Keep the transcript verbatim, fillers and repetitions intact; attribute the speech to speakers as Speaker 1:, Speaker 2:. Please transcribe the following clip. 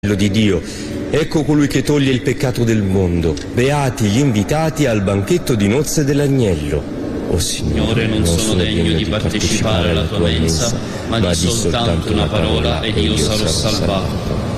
Speaker 1: di Dio, ecco colui che toglie il peccato del mondo. Beati gli invitati al banchetto di nozze dell'agnello. O Signore,
Speaker 2: non sono degno di partecipare alla tua mensa, ma di soltanto una parola ed io sarò salvato.